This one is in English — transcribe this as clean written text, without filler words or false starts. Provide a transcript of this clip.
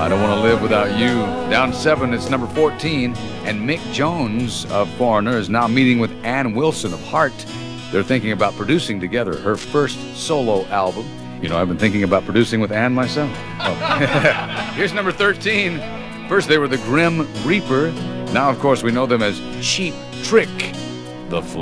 I Don't Want to Live Without You. Down 7, it's number 14. And Mick Jones of Foreigner is now meeting with Ann Wilson of Heart. They're thinking about producing together her first solo album. You know, I've been thinking about producing with Ann myself. Oh. Here's number 13. First, they were the Grim Reaper. Now, of course, we know them as Cheap Trick. The Fling.